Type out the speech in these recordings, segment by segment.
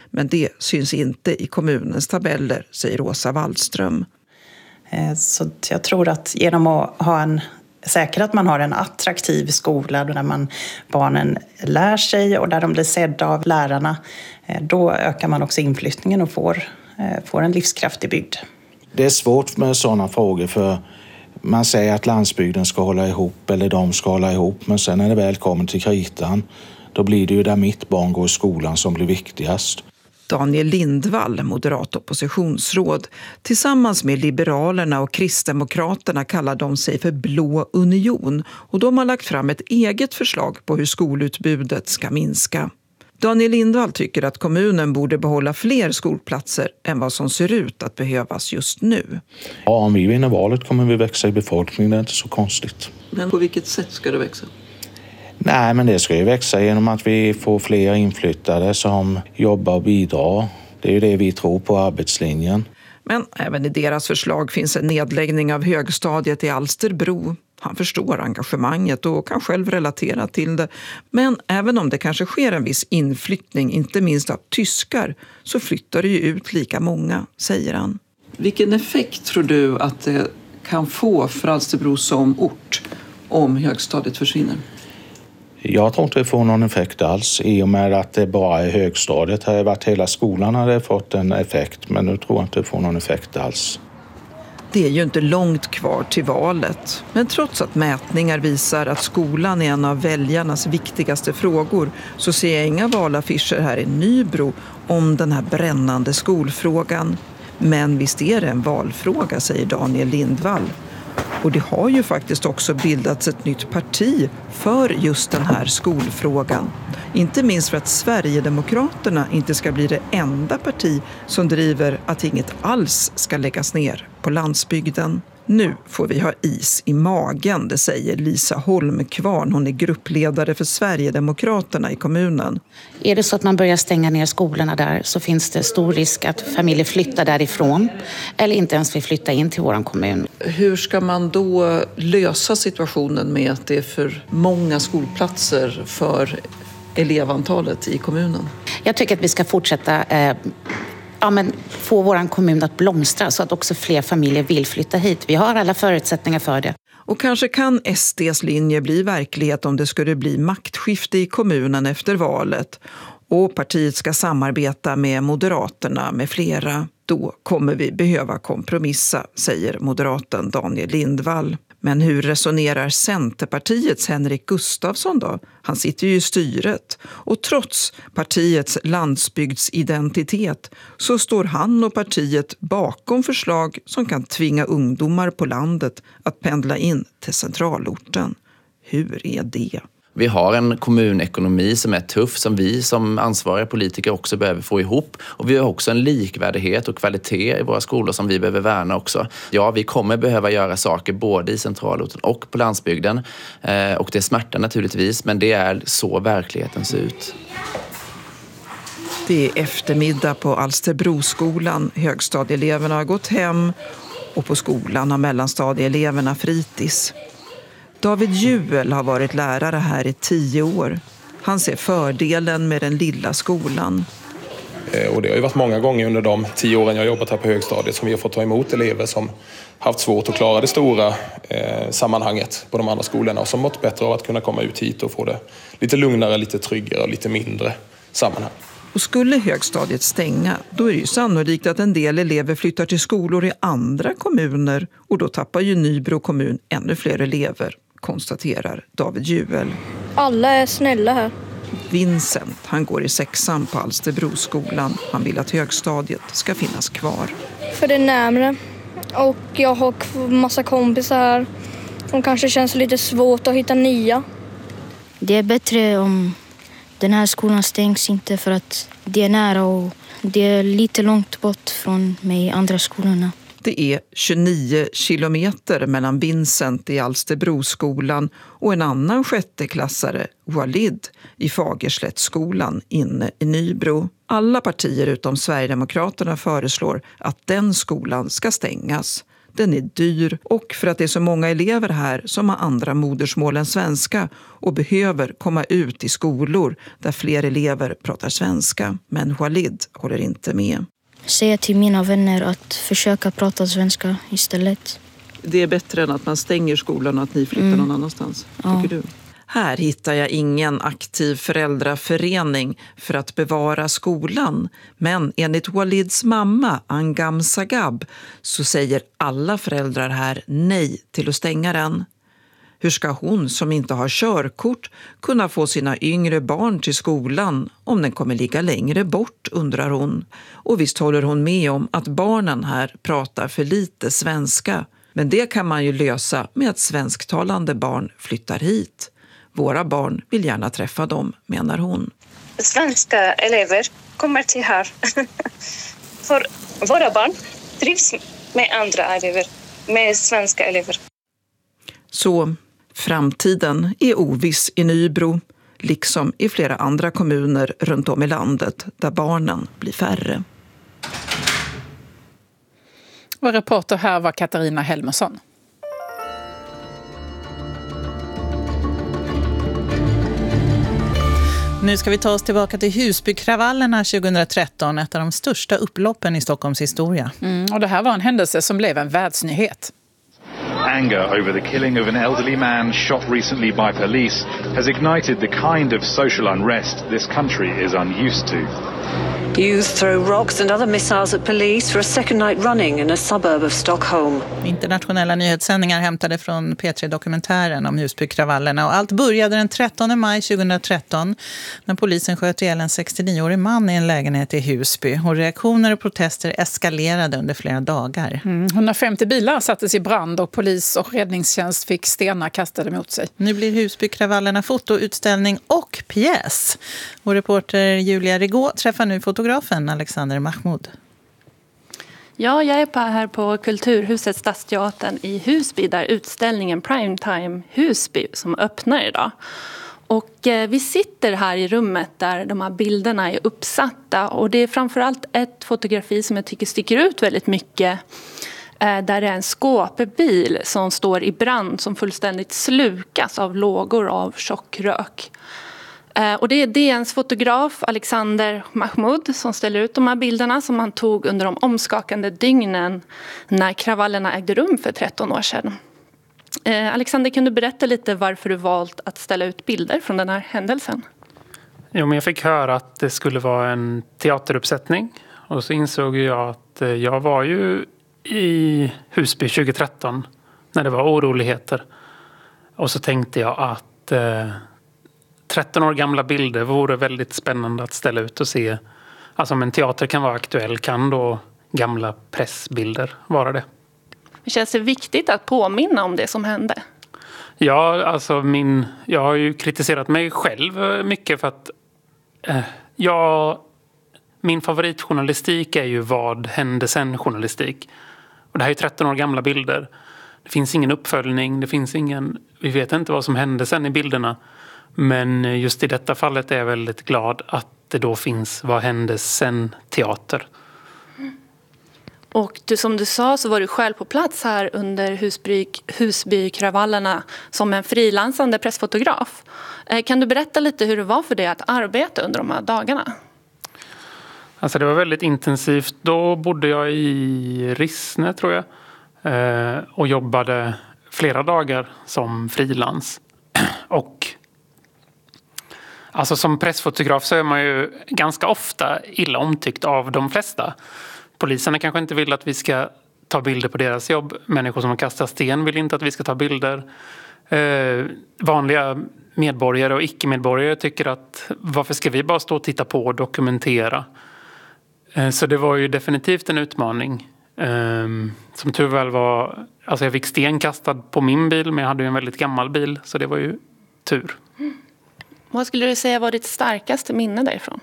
Men det syns inte i kommunens tabeller, säger Åsa Wallström. Så jag tror att genom att säkert att man har en attraktiv skola där barnen lär sig och där de blir sedda av lärarna, då ökar man också inflyttningen och får en livskraftig bygd. Det är svårt med sådana frågor, för man säger att landsbygden ska hålla ihop eller de ska hålla ihop, men sen när det väl kommer till kritan, då blir det ju där mitt barn går i skolan som blir viktigast. Daniel Lindvall, moderat oppositionsråd. Tillsammans med Liberalerna och Kristdemokraterna kallar de sig för Blå union och de har lagt fram ett eget förslag på hur skolutbudet ska minska. Daniel Lindvall tycker att kommunen borde behålla fler skolplatser än vad som ser ut att behövas just nu. Ja, om vi vinner valet kommer vi växa i befolkningen, det är inte så konstigt. Men på vilket sätt ska det växa? Nej, men det ska ju växa genom att vi får fler inflyttade som jobbar och bidrar. Det är ju det vi tror på, arbetslinjen. Men även i deras förslag finns en nedläggning av högstadiet i Alsterbro. Han förstår engagemanget och kan själv relatera till det. Men även om det kanske sker en viss inflyttning, inte minst av tyskar, så flyttar det ju ut lika många, säger han. Vilken effekt tror du att det kan få för Alsterbro som ort om högstadiet försvinner? Jag tror inte det får någon effekt alls i och med att det bara är högstadiet. Det har varit hela skolan hade fått en effekt, men nu tror jag inte det får någon effekt alls. Det är ju inte långt kvar till valet. Men trots att mätningar visar att skolan är en av väljarnas viktigaste frågor så ser jag inga valaffischer här i Nybro om den här brännande skolfrågan. Men visst är det en valfråga, säger Daniel Lindvall. Och det har ju faktiskt också bildats ett nytt parti för just den här skolfrågan. Inte minst för att Sverigedemokraterna inte ska bli det enda parti som driver att inget alls ska läggas ner på landsbygden. Nu får vi ha is i magen, det säger Lisa Holmkvarn. Hon är gruppledare för Sverigedemokraterna i kommunen. Är det så att man börjar stänga ner skolorna där så finns det stor risk att familjer flyttar därifrån eller inte ens vill flytta in till vår kommun. Hur ska man då lösa situationen med att det är för många skolplatser för elevantalet i kommunen? Jag tycker att vi ska fortsätta få vår kommun att blomstra så att också fler familjer vill flytta hit. Vi har alla förutsättningar för det. Och kanske kan SDs linje bli verklighet om det skulle bli maktskifte i kommunen efter valet och partiet ska samarbeta med Moderaterna med flera. Då kommer vi behöva kompromissa, säger moderaten Daniel Lindvall. Men hur resonerar Centerpartiets Henrik Gustafsson då? Han sitter ju i styret och trots partiets landsbygdsidentitet så står han och partiet bakom förslag som kan tvinga ungdomar på landet att pendla in till centralorten. Hur är det? Vi har en kommunekonomi som är tuff som vi som ansvariga politiker också behöver få ihop. Och vi har också en likvärdighet och kvalitet i våra skolor som vi behöver värna också. Ja, vi kommer behöva göra saker både i centralorten och på landsbygden. Och det smärtar naturligtvis, men det är så verkligheten ser ut. Det är eftermiddag på Alsterbroskolan. Högstadieeleverna har gått hem och på skolan har mellanstadieeleverna fritids. David Juel har varit lärare här i 10 år. Han ser fördelen med den lilla skolan. Och det har ju varit många gånger under de 10 åren jag jobbat här på högstadiet som vi har fått ta emot elever som haft svårt att klara det stora sammanhanget på de andra skolorna och som mått bättre av att kunna komma ut hit och få det lite lugnare, lite tryggare och lite mindre sammanhang. Och skulle högstadiet stänga, då är det ju sannolikt att en del elever flyttar till skolor i andra kommuner och då tappar ju Nybro kommun ännu fler elever, konstaterar David Juel. Alla är snälla här. Vincent, han går i 6:an på Alsterbroskolan. Han vill att högstadiet ska finnas kvar. För det är närmare och jag har massa kompisar här. Och kanske känns lite svårt att hitta nya. Det är bättre om den här skolan stängs inte för att det är nära och det är lite långt bort från mig andra skolorna. Det är 29 kilometer mellan Vincent i Alsterbroskolan och en annan sjätteklassare, Walid, i Fagerslättskolan inne i Nybro. Alla partier utom Sverigedemokraterna föreslår att den skolan ska stängas. den är dyr och för att det är så många elever här som har andra modersmål än svenska och behöver komma ut i skolor där fler elever pratar svenska. Men Walid håller inte med. Säga till mina vänner att försöka prata svenska istället. Det är bättre än att man stänger skolan och att ni flyttar någon annanstans, tycker du? Här hittar jag ingen aktiv föräldraförening för att bevara skolan. Men enligt Walids mamma, Angam Sagab, så säger alla föräldrar här nej till att stänga den. Hur ska hon, som inte har körkort, kunna få sina yngre barn till skolan om den kommer ligga längre bort, undrar hon. Och visst håller hon med om att barnen här pratar för lite svenska. Men det kan man ju lösa med att svensktalande barn flyttar hit. Våra barn vill gärna träffa dem, menar hon. Svenska elever kommer till här. För våra barn trivs med andra elever, med svenska elever. Så framtiden är oviss i Nybro, liksom i flera andra kommuner runt om i landet där barnen blir färre. Vår reporter här var Katarina Helmersson. Nu ska vi ta oss tillbaka till Husbykravallerna 2013, ett av de största upploppen i Stockholms historia. Och det här var en händelse som blev en världsnyhet. Anger over the killing of an elderly man shot recently by police has ignited the kind of social unrest this country is unused to. Youth throw rocks and other missiles at police for a second night running in a suburb of Stockholm. Internationella nyhetssändningar hämtade från P3-dokumentären om Husbykravallerna. Och allt började den 13 maj 2013 när polisen sköt ihjäl en 69-årig man i en lägenhet i Husby. Och reaktioner och protester eskalerade under flera dagar. 150 bilar sattes i brand och polis och räddningstjänst fick stenar kastade mot sig. Nu blir Husbykravallerna fotoutställning och pjäs. Vår reporter Julia Rigaud träffar nu fotografen Alexander Mahmoud. Ja, jag är här på Kulturhuset Stadsteatern i Husby där utställningen Primetime Husby som öppnar idag. Och vi sitter här i rummet där de här bilderna är uppsatta och det är framförallt ett fotografi som jag tycker sticker ut väldigt mycket. Där det är en skåpebil som står i brand som fullständigt slukas av lågor av tjockrök. Och det är DNs fotograf Alexander Mahmoud som ställer ut de här bilderna som han tog under de omskakande dygnen när kravallerna ägde rum för 13 år sedan. Alexander, kan du berätta lite varför du valt att ställa ut bilder från den här händelsen? Jo, men jag fick höra att det skulle vara en teateruppsättning och så insåg jag att jag var ju i Husby 2013 när det var oroligheter. Och så tänkte jag att 13 år gamla bilder vore väldigt spännande att ställa ut och se. Alltså om en teater kan vara aktuell, kan då gamla pressbilder vara det? Känns det viktigt att påminna om det som hände? Ja, alltså jag har ju kritiserat mig själv mycket för att min favoritjournalistik är ju vad hände sen journalistik. Och det här är 13 år gamla bilder. Det finns ingen uppföljning, vi vet inte vad som hände sen i bilderna. Men just i detta fallet är jag väldigt glad att det då finns vad hände sen teater. Och som du sa så var du själv på plats här under Husbykravallerna som en frilansande pressfotograf. Kan du berätta lite hur det var för dig att arbeta under de här dagarna? Alltså det var väldigt intensivt. Då bodde jag i Rissne tror jag. Och jobbade flera dagar som frilans. Och alltså som pressfotograf så är man ju ganska ofta illa omtyckt av de flesta. Poliserna kanske inte vill att vi ska ta bilder på deras jobb. Människor som kastar sten vill inte att vi ska ta bilder. Vanliga medborgare och icke-medborgare tycker att varför ska vi bara stå och titta på och dokumentera? Så det var ju definitivt en utmaning. Som tur väl var, alltså jag fick sten kastad på min bil men jag hade ju en väldigt gammal bil så det var ju tur. Vad skulle du säga var ditt starkaste minne därifrån?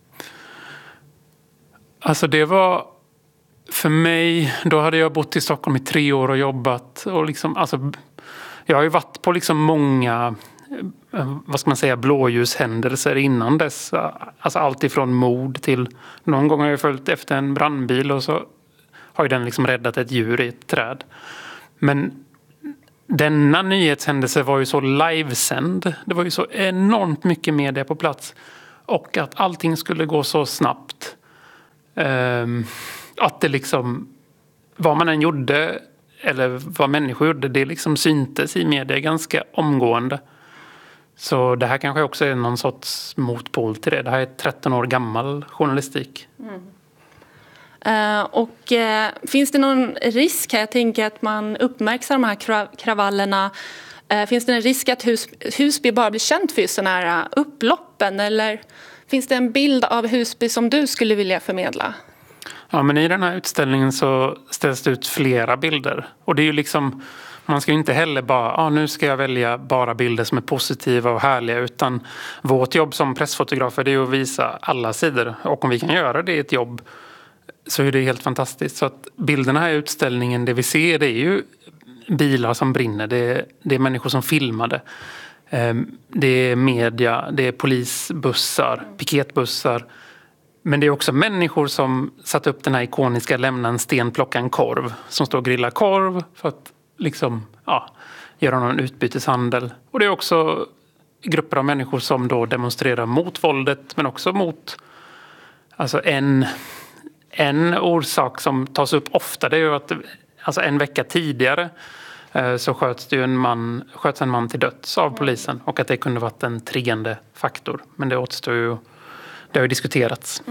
Alltså det var för mig, då hade jag bott i Stockholm i 3 år och jobbat och liksom, alltså jag har ju varit på liksom många, vad ska man säga, blåljushändelser innan dess. Alltså allt ifrån mord till, någon gång har jag följt efter en brandbil och så har har ju den liksom räddat ett djur i ett träd. Men denna nyhetshändelse var ju så livesänd. Det var ju så enormt mycket media på plats. Och att allting skulle gå så snabbt. Att det liksom, vad man än gjorde eller vad människor gjorde, det liksom syntes i media ganska omgående. Så det här kanske också är någon sorts motpol till det. Det här är 13 år gammal journalistik. Finns det någon risk här? Jag tänker att man uppmärksammar de här kravallerna. Finns det en risk att Husby bara blir känt för just sådana här upploppen? Eller finns det en bild av Husby som du skulle vilja förmedla? Ja, men i den här utställningen så ställs det ut flera bilder. Och det är ju liksom, man ska ju inte heller bara, nu ska jag välja bara bilder som är positiva och härliga. Utan vårt jobb som pressfotografer, det är att visa alla sidor. Och om vi kan göra det i ett jobb så är det helt fantastiskt. Så att bilderna här i utställningen, det vi ser, det är ju bilar som brinner. Det är människor som filmade. Det är media, det är polisbussar, piketbussar. Men det är också människor som satt upp den här ikoniska lämna en sten, plocka en korv. Som står och grillar korv för att liksom, göra någon utbyteshandel. Och det är också grupper av människor som då demonstrerar mot våldet men också mot, alltså en orsak som tas upp ofta, det är ju att alltså en vecka tidigare så sköts en man till döds av polisen och att det kunde varit en triggande faktor. Men det återstår ju, det har ju diskuterats.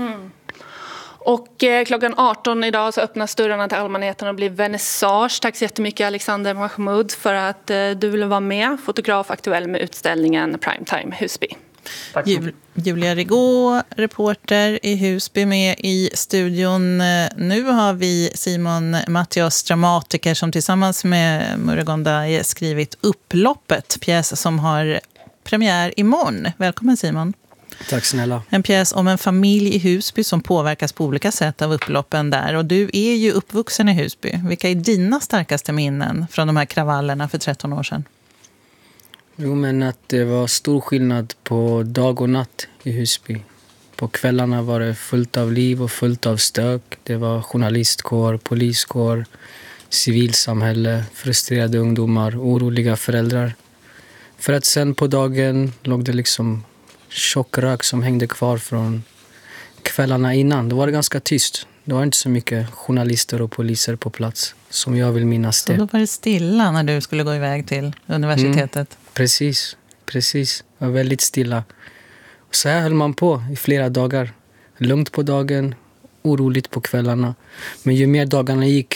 Och klockan 18 idag så öppnas dörrarna till allmänheten och blir vernissage. Tack så jättemycket Alexander Mahmoud för att du ville vara med. Fotograf aktuell med utställningen Primetime Husby. Julia Rigaud, reporter i Husby, med i studion. Nu har vi Simon Mattias, dramatiker, som tillsammans med Murugonda skrivit Upploppet, pjäs som har premiär imorgon. Välkommen Simon. Tack snälla. En pjäs om en familj i Husby som påverkas på olika sätt av upploppen där. Och du är ju uppvuxen i Husby. Vilka är dina starkaste minnen från de här kravallerna för 13 år sedan? Jo, men att det var stor skillnad på dag och natt i Husby. På kvällarna var det fullt av liv och fullt av stök. Det var journalistkår, poliskår, civilsamhälle, frustrerade ungdomar, oroliga föräldrar. För att sen på dagen låg det liksom tjock rök som hängde kvar från kvällarna innan. Då var det ganska tyst. Det var inte så mycket journalister och poliser på plats som jag vill minnas det. Så då var det stilla när du skulle gå iväg till universitetet? Precis. Det var väldigt stilla. Och så här höll man på i flera dagar. Lugnt på dagen, oroligt på kvällarna. Men ju mer dagarna gick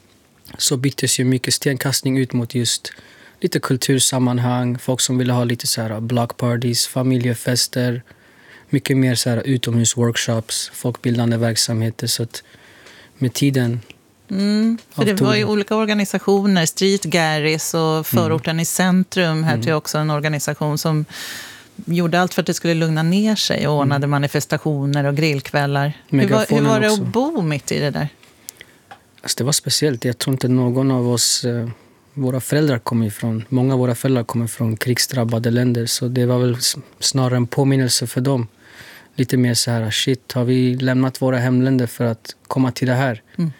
så byttes ju mycket stenkastning ut mot just lite kultursammanhang. Folk som ville ha lite så här blockparties, familjefester. Mycket mer så här utomhusworkshops, folkbildande verksamheter. Så att med tiden... för det var ju olika organisationer, Street Garris och Förorten i centrum. Här till också en organisation som gjorde allt för att det skulle lugna ner sig och ordnade manifestationer och grillkvällar. Hur var det att bo mitt i det där? Alltså det var speciellt. Jag tror inte någon av oss... Många av våra föräldrar kommer från krigsdrabbade länder. Så det var väl snarare en påminnelse för dem. Lite mer så här, shit, har vi lämnat våra hemländer för att komma till det här?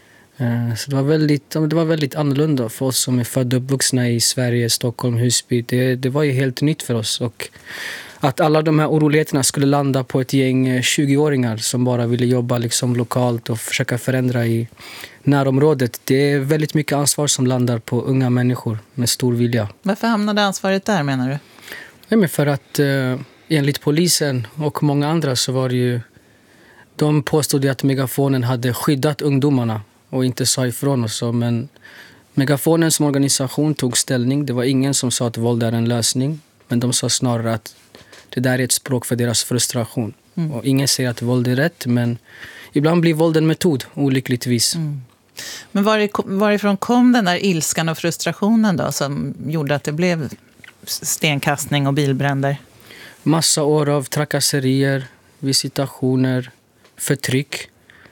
Så det var väldigt annorlunda för oss som är födda och uppvuxna i Sverige, Stockholm, Husby. Det var ju helt nytt för oss. Och att alla de här oroligheterna skulle landa på ett gäng 20-åringar som bara ville jobba liksom lokalt och försöka förändra i närområdet. Det är väldigt mycket ansvar som landar på unga människor med stor vilja. Varför hamnade ansvaret där, menar du? Nej, men för att enligt polisen och många andra så var det ju... De påstod att megafonen hade skyddat ungdomarna och inte sa ifrån och så. Men megafonen som organisation tog ställning. Det var ingen som sa att våld är en lösning. Men de sa snarare att det där är ett språk för deras frustration. Och ingen säger att våld är rätt, men ibland blir våld en metod, olyckligtvis. Men varifrån kom den där ilskan och frustrationen då som gjorde att det blev stenkastning och bilbränder? Massa år av trakasserier, visitationer, förtryck,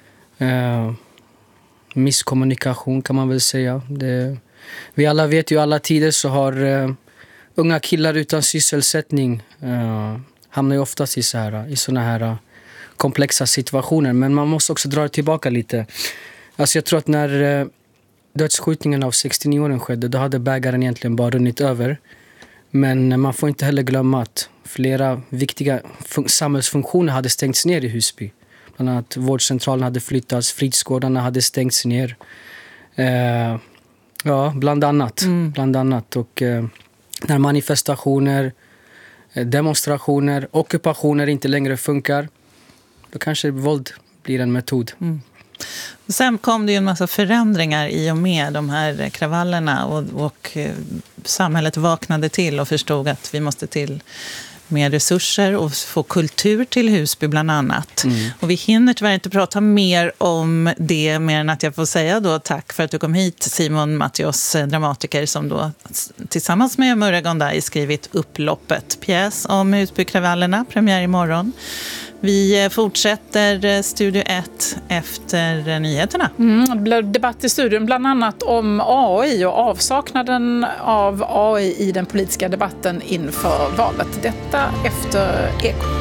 misskommunikation kan man väl säga. Vi alla vet ju, alla tider så har unga killar utan sysselsättning hamnar ju oftast i såna här komplexa situationer. Men man måste också dra tillbaka lite. Alltså jag tror att när dödsskjutningen av 69-åringen skedde, då hade bägaren egentligen bara runnit över. Men man får inte heller glömma att flera viktiga samhällsfunktioner hade stängts ner i Husby. Bland annat vårdcentralen hade flyttats, fritidsgårdarna hade stängts ner. Ja, bland annat. Och när manifestationer, demonstrationer, ockupationer inte längre funkar, då kanske våld blir en metod. Sen kom det ju en massa förändringar i och med de här kravallerna och samhället vaknade till och förstod att vi måste till mer resurser och få kultur till Husby bland annat. Och vi hinner tyvärr inte prata mer om det, mer än att jag får säga då tack för att du kom hit, Simon Mattios, dramatiker som då tillsammans med Murray Gondai skrivit Upploppet, pjäs om Husbykravallerna, premiär imorgon. Vi fortsätter Studio 1 efter nyheterna. Det blir debatt i studion bland annat om AI och avsaknaden av AI i den politiska debatten inför valet. Detta efter Ekot.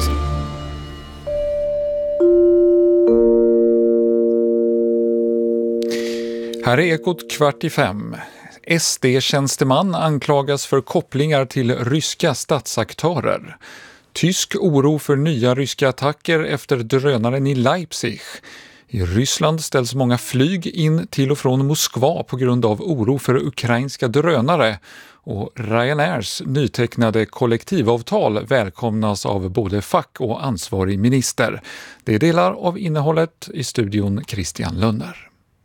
Här är Ekot 4:45. SD-tjänsteman anklagas för kopplingar till ryska statsaktörer. Tysk oro för nya ryska attacker efter drönaren i Leipzig. I Ryssland ställs många flyg in till och från Moskva på grund av oro för ukrainska drönare. Och Ryanairs nytecknade kollektivavtal välkomnas av både fack och ansvarig minister. Det är delar av innehållet i studion Christian Lönner.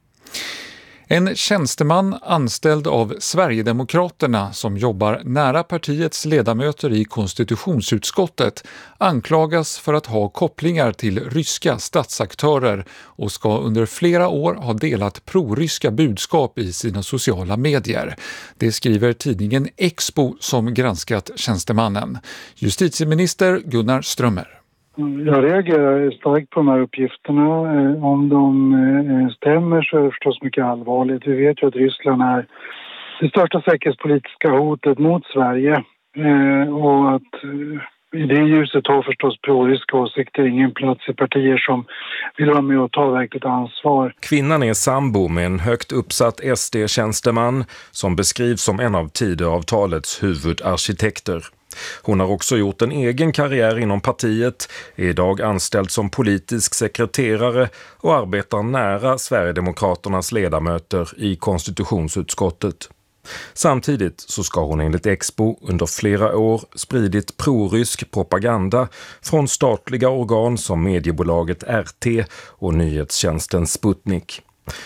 En tjänsteman anställd av Sverigedemokraterna som jobbar nära partiets ledamöter i konstitutionsutskottet anklagas för att ha kopplingar till ryska statsaktörer och ska under flera år ha delat proryska budskap i sina sociala medier. Det skriver tidningen Expo som granskat tjänstemannen. Justitieminister Gunnar Strömmer. Jag reagerar starkt på de här uppgifterna. Om de stämmer så är det förstås mycket allvarligt. Vi vet ju att Ryssland är det största säkerhetspolitiska hotet mot Sverige. Och att i det ljuset har förstås proryska åsikter ingen plats i partier som vill vara med och ta verkligt ansvar. Kvinnan är sambo med en högt uppsatt SD-tjänsteman som beskrivs som en av Tidöavtalets huvudarkitekter. Hon har också gjort en egen karriär inom partiet, är idag anställd som politisk sekreterare och arbetar nära Sverigedemokraternas ledamöter i konstitutionsutskottet. Samtidigt så ska hon enligt Expo under flera år spridit prorysk propaganda från statliga organ som mediebolaget RT och nyhetstjänsten Sputnik.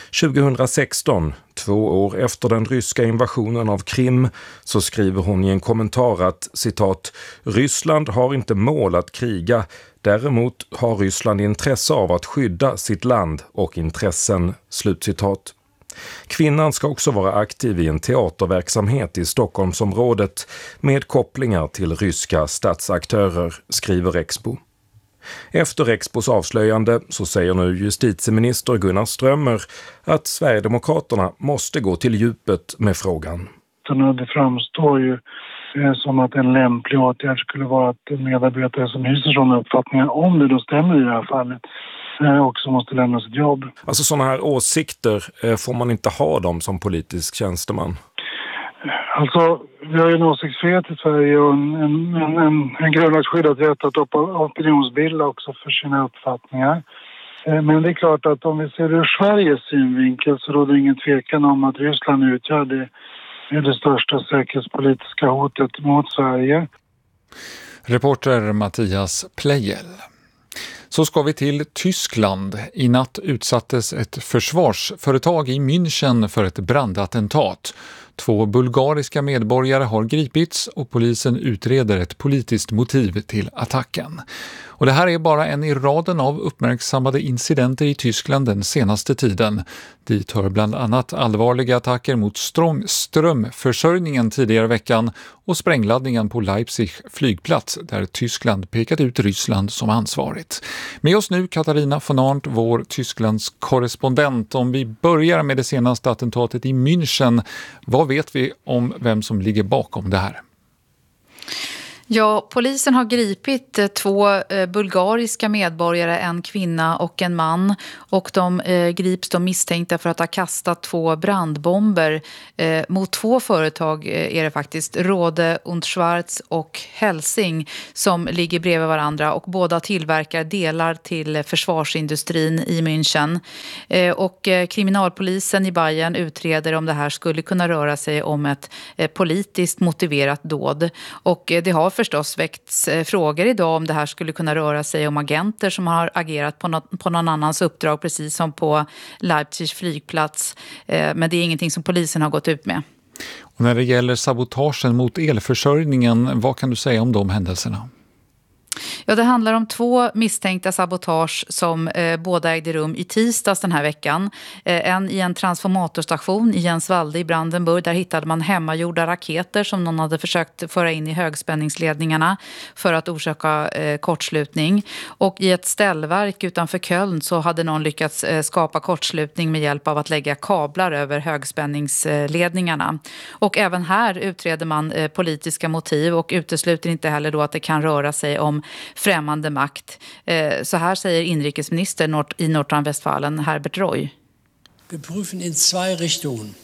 2016, 2 år efter den ryska invasionen av Krim, så skriver hon i en kommentar att, citat, Ryssland har inte mål att kriga, däremot har Ryssland intresse av att skydda sitt land och intressen, slutcitat. Kvinnan ska också vara aktiv i en teaterverksamhet i Stockholmsområdet med kopplingar till ryska statsaktörer, skriver Expo. Efter Expos avslöjande så säger nu justitieminister Gunnar Strömmer att Sverigedemokraterna måste gå till djupet med frågan. Det framstår ju som att en lämplig åtgärd skulle vara att medarbetare som hyser sådana uppfattningar, om det då stämmer i det här fallet, också måste lämna sitt jobb. Alltså sådana här åsikter, får man inte ha dem som politisk tjänsteman? Alltså, vi har ju en åsiktsfrihet i Sverige och en grundlagsskyddad rätt att opinionsbilda också för sina uppfattningar. Men det är klart att om vi ser det ur Sveriges synvinkel så råder det ingen tvekan om att Ryssland utgör det största säkerhetspolitiska hotet mot Sverige. Reporter Mattias Plejel. Så ska vi till Tyskland. I natt utsattes ett försvarsföretag i München för ett brandattentat. 2 bulgariska medborgare har gripits och polisen utreder ett politiskt motiv till attacken. Och det här är bara en i raden av uppmärksammade incidenter i Tyskland den senaste tiden. Dit hör bland annat allvarliga attacker mot strömförsörjningen tidigare veckan och sprängladdningen på Leipzig flygplats där Tyskland pekat ut Ryssland som ansvarigt. Med oss nu Katarina von Arndt, vår Tysklands korrespondent. Om vi börjar med det senaste attentatet i München, vad vet vi om vem som ligger bakom det här? Ja, polisen har gripit 2 bulgariska medborgare, en kvinna och en man. Och de grips då misstänkta för att ha kastat 2 brandbomber mot 2 företag är det faktiskt. Rode und Schwarz och Helsing som ligger bredvid varandra. Och båda tillverkar delar till försvarsindustrin i München. Och kriminalpolisen i Bayern utreder om det här skulle kunna röra sig om ett politiskt motiverat dåd. Och det har förstås väckts frågor idag om det här skulle kunna röra sig om agenter som har agerat på någon annans uppdrag, precis som på Leipzigs flygplats. Men det är ingenting som polisen har gått ut med. Och när det gäller sabotagen mot elförsörjningen, vad kan du säga om de händelserna? Ja, det handlar om 2 misstänkta sabotage som båda ägde rum i tisdags den här veckan. En i en transformatorstation i Jensvalde i Brandenburg. Där hittade man hemmagjorda raketer som någon hade försökt föra in i högspänningsledningarna för att orsaka kortslutning. Och i ett ställverk utanför Köln så hade någon lyckats skapa kortslutning med hjälp av att lägga kablar över högspänningsledningarna. Och även här utreder man politiska motiv och utesluter inte heller då att det kan röra sig om främmande makt. Så här säger inrikesminister i Nordrhein-Westfalen, Herbert Roy. Wir prüfen in 2 Richtungen.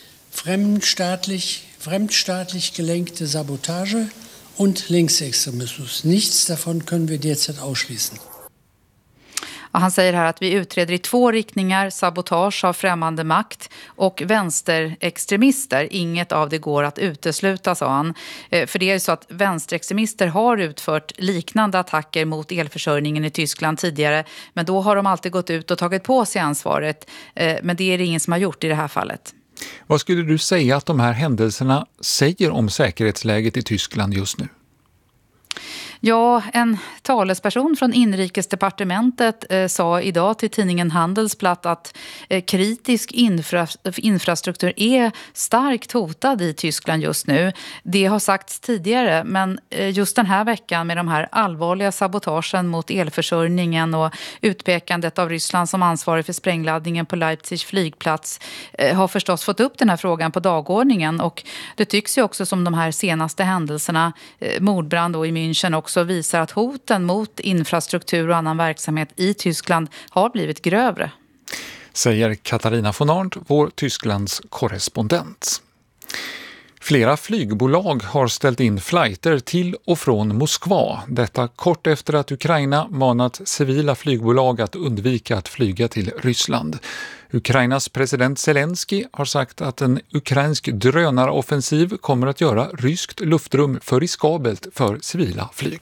Fremdstaatlich gelenkte Sabotage und Linksextremismus. Nichts davon können wir derzeit ausschließen. Och han säger här att vi utreder i 2 riktningar: sabotage av främmande makt och vänsterextremister. Inget av det går att utesluta, sa han. För det är ju så att vänsterextremister har utfört liknande attacker mot elförsörjningen i Tyskland tidigare. Men då har de alltid gått ut och tagit på sig ansvaret. Men det är det ingen som har gjort i det här fallet. Vad skulle du säga att de här händelserna säger om säkerhetsläget i Tyskland just nu? Ja, en talesperson från inrikesdepartementet sa idag till tidningen Handelsblatt att kritisk infrastruktur är starkt hotad i Tyskland just nu. Det har sagts tidigare, men just den här veckan med de här allvarliga sabotagen mot elförsörjningen och utpekandet av Ryssland som ansvarig för sprängladdningen på Leipzigs flygplats har förstås fått upp den här frågan på dagordningen. Och det tycks ju också som de här senaste händelserna, mordbrand då i München också, visar att hoten mot infrastruktur och annan verksamhet i Tyskland har blivit grövre. Säger Katarina von Arndt, vår Tysklands korrespondent. Flera flygbolag har ställt in flighter till och från Moskva. Detta kort efter att Ukraina manat civila flygbolag att undvika att flyga till Ryssland. Ukrainas president Zelensky har sagt att en ukrainsk drönaroffensiv kommer att göra ryskt luftrum för riskabelt för civila flyg.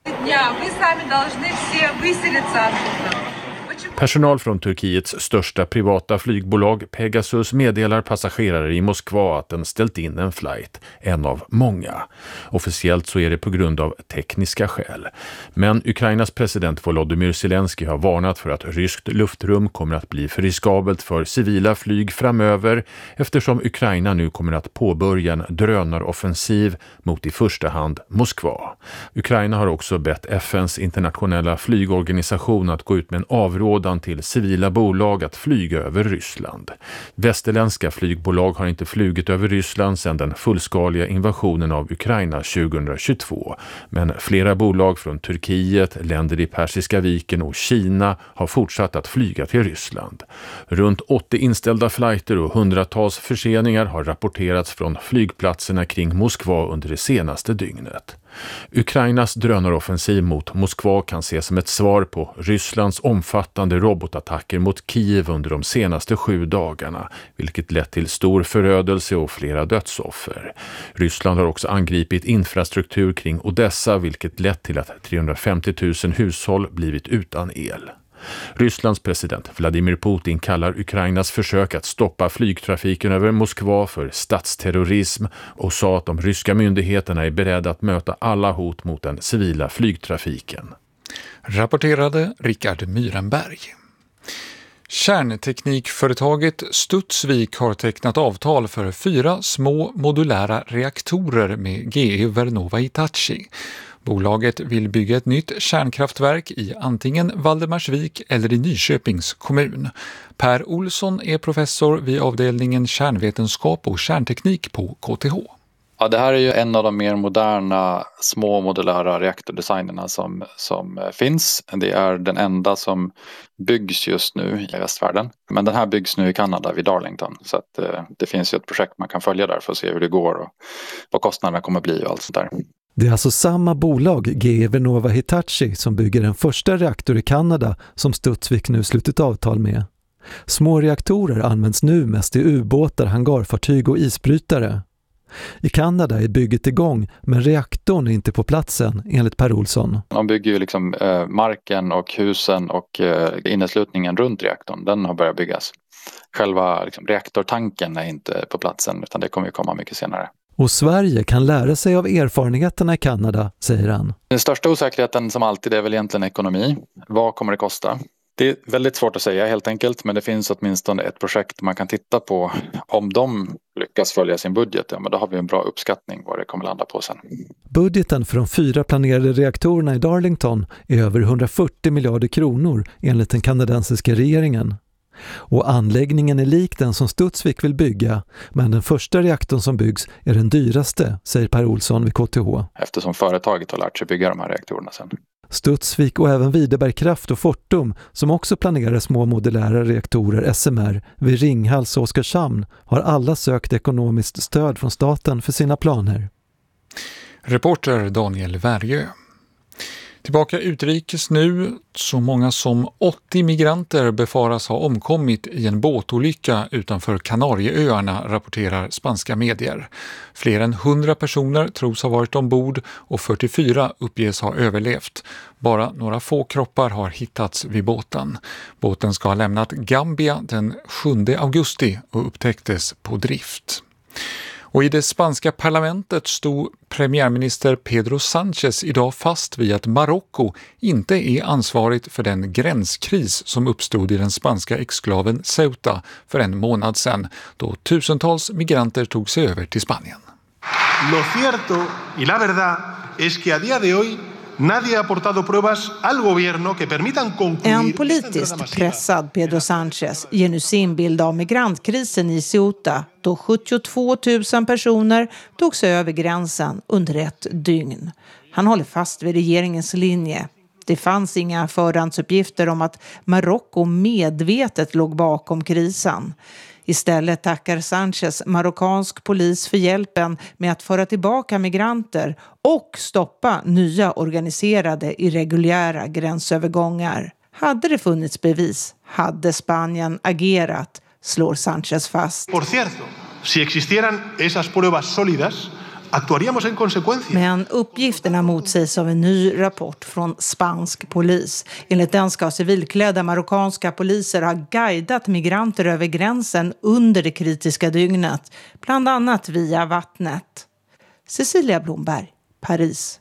Personal från Turkiets största privata flygbolag Pegasus meddelar passagerare i Moskva att den ställt in en flight, en av många. Officiellt så är det på grund av tekniska skäl. Men Ukrainas president Volodymyr Zelensky har varnat för att ryskt luftrum kommer att bli för riskabelt för civila flyg framöver, eftersom Ukraina nu kommer att påbörja en drönaroffensiv mot i första hand Moskva. Ukraina har också bett FNs internationella flygorganisation att gå ut med en avrådan till civila bolag att flyga över Ryssland. Västerländska flygbolag har inte flugit över Ryssland sedan den fullskaliga invasionen av Ukraina 2022. Men flera bolag från Turkiet, länder i Persiska viken och Kina har fortsatt att flyga till Ryssland. Runt 80 inställda flighter och hundratals förseningar har rapporterats från flygplatserna kring Moskva under det senaste dygnet. Ukrainas drönaroffensiv mot Moskva kan ses som ett svar på Rysslands omfattande robotattacker mot Kiev under de senaste 7 dagarna, vilket lett till stor förödelse och flera dödsoffer. Ryssland har också angripit infrastruktur kring Odessa, vilket lett till att 350 000 hushåll blivit utan el. Rysslands president Vladimir Putin kallar Ukrainas försök att stoppa flygtrafiken över Moskva för statsterrorism och sa att de ryska myndigheterna är beredda att möta alla hot mot den civila flygtrafiken. Rapporterade Rickard Myrenberg. Kärnteknikföretaget Studsvik har tecknat avtal för 4 små modulära reaktorer med GE Vernova Hitachi. Bolaget vill bygga ett nytt kärnkraftverk i antingen Valdemarsvik eller i Nyköpings kommun. Per Olsson är professor vid avdelningen kärnvetenskap och kärnteknik på KTH. Ja, det här är ju en av de mer moderna små modulära reaktordesignerna som finns. Det är den enda som byggs just nu i västvärlden. Men den här byggs nu i Kanada vid Darlington. Så att det finns ju ett projekt man kan följa där för att se hur det går och vad kostnaderna kommer bli och allt sånt där. Det är alltså samma bolag, GE Vernova Hitachi, som bygger den första reaktor i Kanada som Studsvik nu slutit avtal med. Små reaktorer används nu mest i ubåtar, hangarfartyg och isbrytare. I Kanada är bygget igång, men reaktorn är inte på platsen, enligt Per Olsson. De bygger ju liksom marken och husen och inneslutningen runt reaktorn. Den har börjat byggas. Själva liksom, reaktortanken är inte på platsen, utan det kommer ju komma mycket senare. Och Sverige kan lära sig av erfarenheterna i Kanada, säger han. Den största osäkerheten som alltid är väl egentligen ekonomi. Vad kommer det kosta? Det är väldigt svårt att säga helt enkelt, men det finns åtminstone ett projekt man kan titta på. Om de lyckas följa sin budget, ja, men då har vi en bra uppskattning vad det kommer landa på sen. Budgeten för de 4 planerade reaktorerna i Darlington är över 140 miljarder kronor enligt den kanadensiska regeringen. Och anläggningen är lik den som Studsvik vill bygga, men den första reaktorn som byggs är den dyraste, säger Per Olsson vid KTH. Eftersom företaget har lärt sig bygga de här reaktorerna sen. Studsvik och även Videberg Kraft och Fortum, som också planerar små modulära reaktorer SMR vid Ringhals och Oskarshamn, har alla sökt ekonomiskt stöd från staten för sina planer. Reporter Daniel Värjö. Tillbaka utrikes nu. Så många som 80 migranter befaras ha omkommit i en båtolycka utanför Kanarieöarna, rapporterar spanska medier. Fler än 100 personer tros ha varit ombord och 44 uppges ha överlevt. Bara några få kroppar har hittats vid båten. Båten ska ha lämnat Gambia den 7 augusti och upptäcktes på drift. Och i det spanska parlamentet stod premiärminister Pedro Sánchez idag fast vid att Marocko inte är ansvarigt för den gränskris som uppstod i den spanska exklaven Ceuta för en månad sedan, då tusentals migranter tog sig över till Spanien. Lo cierto y la verdad es que a día de hoy nadie ha aportado pruebas al gobierno que permitan concluir. En politiskt pressad Pedro Sánchez ger nu sin bild av migrantkrisen i Ceuta, då 72 000 personer tog sig över gränsen under ett dygn. Han håller fast vid regeringens linje. Det fanns inga förhandsuppgifter om att Marocko medvetet låg bakom krisen. Istället tackar Sánchez marockansk polis för hjälpen med att föra tillbaka migranter och stoppa nya organiserade irreguljära gränsövergångar. Hade det funnits bevis hade Spanien agerat, slår Sánchez fast. Por cierto, si existieran esas pruebas sólidas, actuaríamos en consecuencia. Men uppgifterna motsägs av en ny rapport från spansk polis. Enligt den ska civilklädda marockanska poliser ha guidat migranter över gränsen under det kritiska dygnet, bland annat via vattnet. Cecilia Blomberg, Paris.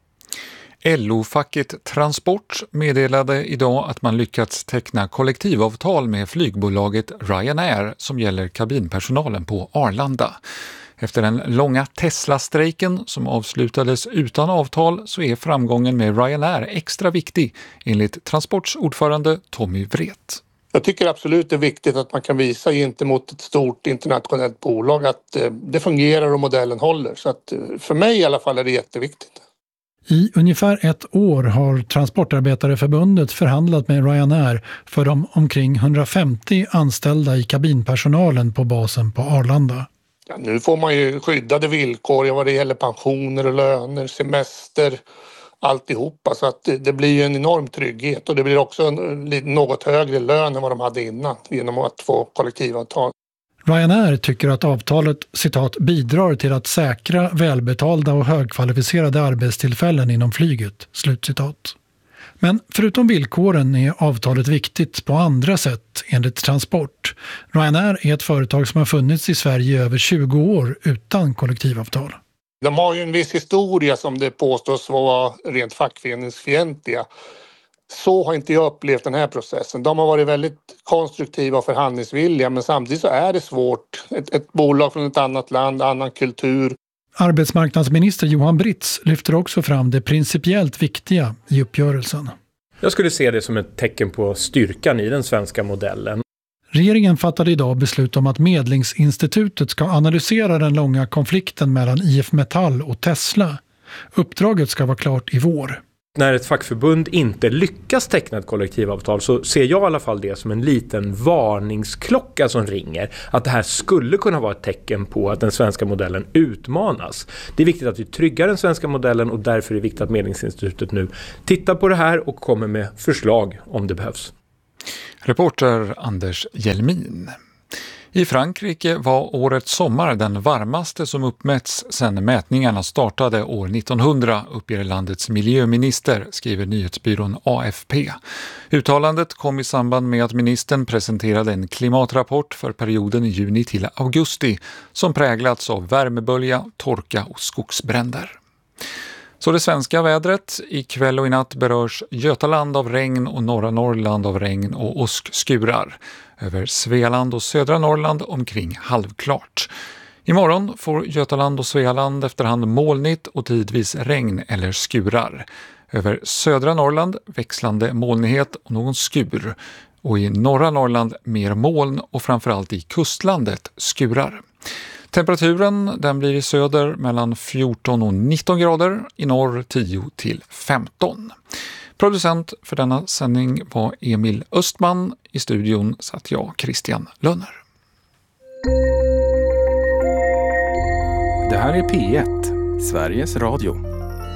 LO-facket Transport meddelade idag att man lyckats teckna kollektivavtal med flygbolaget Ryanair som gäller kabinpersonalen på Arlanda. Efter den långa Tesla-strejken som avslutades utan avtal så är framgången med Ryanair extra viktig, enligt Transports ordförande Tommy Wret. Jag tycker absolut det är viktigt att man kan visa gentemot ett stort internationellt bolag att det fungerar och modellen håller. Så att för mig i alla fall är det jätteviktigt. I ungefär ett år har Transportarbetareförbundet förhandlat med Ryanair för de omkring 150 anställda i kabinpersonalen på basen på Arlanda. Ja, nu får man ju skyddade villkor vad det gäller pensioner och löner, semester, alltihopa. Så att det blir ju en enorm trygghet och det blir också en något högre lön än vad de hade innan genom att få kollektivavtal. Ryanair tycker att avtalet, citat, bidrar till att säkra välbetalda och högkvalificerade arbetstillfällen inom flyget, slutcitat. Men förutom villkoren är avtalet viktigt på andra sätt enligt Transport. Ryanair är ett företag som har funnits i Sverige i över 20 år utan kollektivavtal. De har ju en viss historia som det påstås vara rent fackföreningsfientliga. Så har inte jag upplevt den här processen. De har varit väldigt konstruktiva och förhandlingsvilliga, men samtidigt så är det svårt. Ett bolag från ett annat land, annan kultur. Arbetsmarknadsminister Johan Britz lyfter också fram det principiellt viktiga i uppgörelsen. Jag skulle se det som ett tecken på styrkan i den svenska modellen. Regeringen fattade idag beslut om att Medlingsinstitutet ska analysera den långa konflikten mellan IF Metall och Tesla. Uppdraget ska vara klart i vår. När ett fackförbund inte lyckas teckna ett kollektivavtal så ser jag i alla fall det som en liten varningsklocka som ringer. Att det här skulle kunna vara ett tecken på att den svenska modellen utmanas. Det är viktigt att vi tryggar den svenska modellen och därför är det viktigt att Medlingsinstitutet nu tittar på det här och kommer med förslag om det behövs. Reporter Anders Hjelmin. I Frankrike var årets sommar den varmaste som uppmätts sedan mätningarna startade år 1900, uppger landets miljöminister, skriver nyhetsbyrån AFP. Uttalandet kom i samband med att ministern presenterade en klimatrapport för perioden juni till augusti som präglats av värmebölja, torka och skogsbränder. Så det svenska vädret. Ikväll och i natt berörs Götaland av regn och norra Norrland av regn och åskskurar. Över Svealand och södra Norrland omkring halvklart. Imorgon får Götaland och Svealand efterhand molnigt och tidvis regn eller skurar. Över södra Norrland växlande molnighet och någon skur. Och i norra Norrland mer moln och framförallt i kustlandet skurar. Temperaturen den blir i söder mellan 14 och 19 grader, i norr 10 till 15. Producent för denna sändning var Emil Östman. I studion satt jag, Christian Lönner. Det här är P1, Sveriges Radio.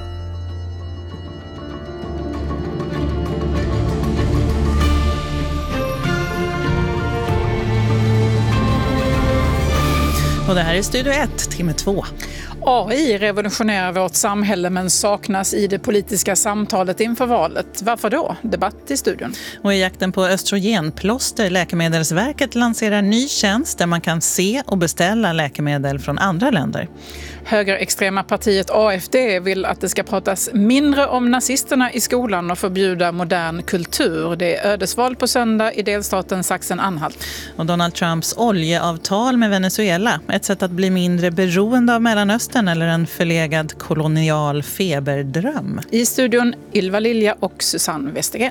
Och det här är Studio 1, timme 2. AI revolutionerar vårt samhälle men saknas i det politiska samtalet inför valet. Varför då? Debatt i studion. Och i jakten på östrogenplåster, Läkemedelsverket lanserar ny tjänst där man kan se och beställa läkemedel från andra länder. Högerextrema partiet AFD vill att det ska pratas mindre om nazisterna i skolan och förbjuda modern kultur. Det är ödesval på söndag i delstaten Sachsen-Anhalt. Och Donald Trumps oljeavtal med Venezuela, ett sätt att bli mindre beroende av Mellanöstern eller en förlegad kolonial feberdröm. I studion Ylva Lilja och Susanne Westergren.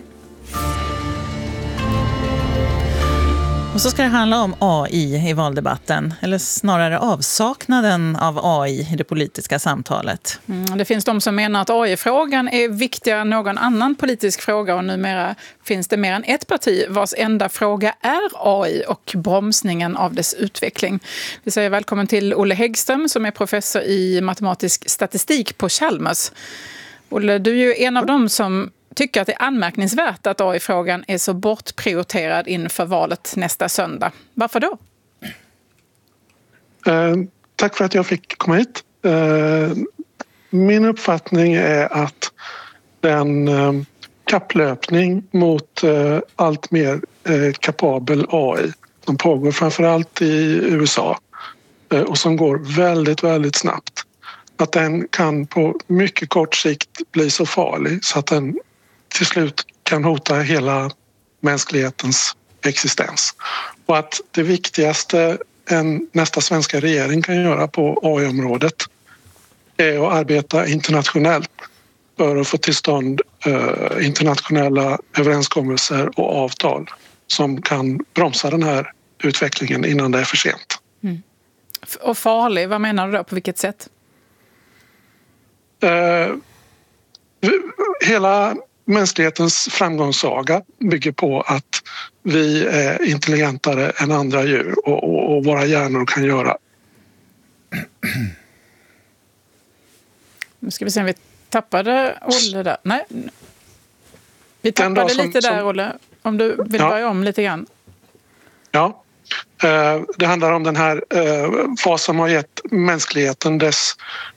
Och så ska det handla om AI i valdebatten, eller snarare avsaknaden av AI i det politiska samtalet. Det finns de som menar att AI-frågan är viktigare än någon annan politisk fråga och numera finns det mer än ett parti vars enda fråga är AI och bromsningen av dess utveckling. Vi säger välkommen till Olle Häggström som är professor i matematisk statistik på Chalmers. Olle, du är ju en av dem som tycker att det är anmärkningsvärt att AI-frågan är så bortprioriterad inför valet nästa söndag. Varför då? Tack för att jag fick komma hit. Min uppfattning är att den kapplöpning mot allt mer kapabel AI som pågår framförallt i USA och som går väldigt, väldigt snabbt, att den kan på mycket kort sikt bli så farlig så att den till slut kan hota hela mänsklighetens existens. Och att det viktigaste nästa svenska regering kan göra på AI-området är att arbeta internationellt för att få till stånd internationella överenskommelser och avtal som kan bromsa den här utvecklingen innan det är för sent. Mm. Och farlig, vad menar du då? På vilket sätt? Hela mänsklighetens framgångssaga bygger på att vi är intelligentare än andra djur och våra hjärnor kan göra. Nu ska vi se om vi tappade Olle där. Nej. Vi tappade lite där, Olle. Om du vill börja om lite grann. Ja. Det handlar om den här fas som har gett mänskligheten dess...